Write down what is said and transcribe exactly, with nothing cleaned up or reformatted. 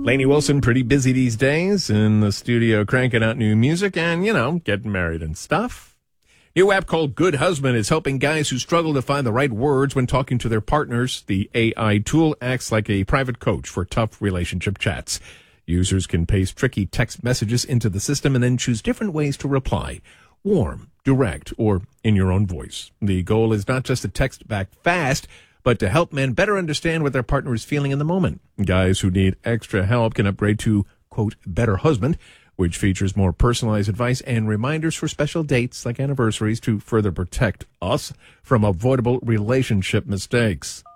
Lainey Wilson, pretty busy these days in the studio cranking out new music and, you know, getting married and stuff. New app called Good Husband is helping guys who struggle to find the right words when talking to their partners. The A I tool acts like a private coach for tough relationship chats. Users can paste tricky text messages into the system and then choose different ways to reply. Warm, direct, or in your own voice. The goal is not just to text back fast, but to help men better understand what their partner is feeling in the moment. Guys who need extra help can upgrade to, quote, Better Husband, which features more personalized advice and reminders for special dates like anniversaries to further protect us from avoidable relationship mistakes.